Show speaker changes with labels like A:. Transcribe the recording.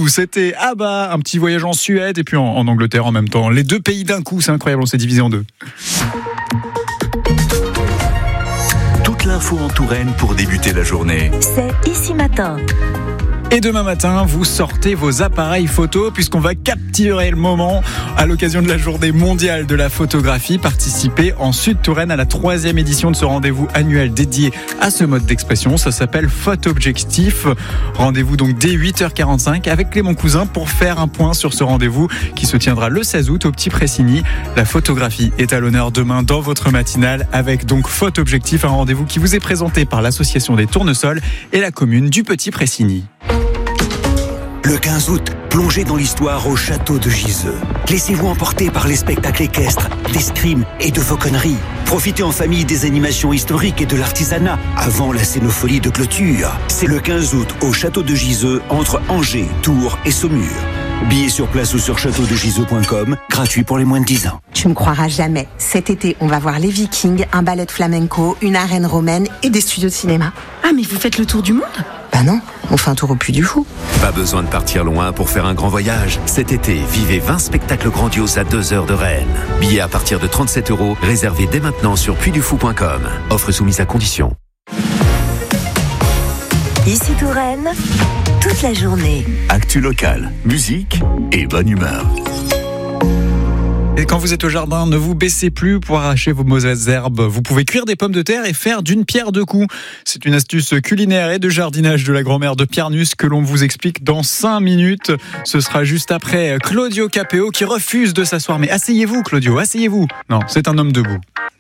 A: coup, c'était ABBA, un petit voyage en Suède et puis en Angleterre en même temps. Les deux pays d'un coup, c'est incroyable, on s'est divisé en deux.
B: Toute l'info en Touraine pour débuter la journée.
C: C'est Ici Matin.
A: Et demain matin, vous sortez vos appareils photo puisqu'on va capturer le moment à l'occasion de la journée mondiale de la photographie. Participez en Sud-Touraine à la 3e édition de ce rendez-vous annuel dédié à ce mode d'expression. Ça s'appelle Photobjectif. Rendez-vous donc dès 8h45 avec Clément Cousin pour faire un point sur ce rendez-vous qui se tiendra le 16 août au Petit Pressigny. La photographie est à l'honneur demain dans votre matinale avec donc Photobjectif, un rendez-vous qui vous est présenté par l'association des Tournesols et la commune du Petit Pressigny.
D: Le 15 août, plongez dans l'histoire au château de Giseux. Laissez-vous emporter par les spectacles équestres, l'escrime et de fauconnerie. Profitez en famille des animations historiques et de l'artisanat avant la scénophonie de clôture. C'est le 15 août au château de Giseux entre Angers, Tours et Saumur. Billets sur place ou sur châteaudegiseux.com, gratuit pour les moins de 10 ans.
E: Tu me croiras jamais. Cet été, on va voir les Vikings, un ballet de flamenco, une arène romaine et des studios de cinéma.
F: Ah, mais vous faites le tour du monde ?
E: Bah non, on fait un tour au Puy du Fou.
B: Pas besoin de partir loin pour faire un grand voyage. Cet été, vivez 20 spectacles grandioses à 2 heures de Rennes. Billets à partir de 37 €, réservés dès maintenant sur puydufou.com. Offre soumise à conditions.
C: Ici Touraine, toute la journée.
B: Actu locale, musique et bonne humeur.
A: Et quand vous êtes au jardin, ne vous baissez plus pour arracher vos mauvaises herbes. Vous pouvez cuire des pommes de terre et faire d'une pierre deux coups. C'est une astuce culinaire et de jardinage de la grand-mère de Pierre Nuss que l'on vous explique dans 5 minutes. Ce sera juste après Claudio Capéo qui refuse de s'asseoir. Mais asseyez-vous, Claudio, asseyez-vous. Non, c'est un homme debout.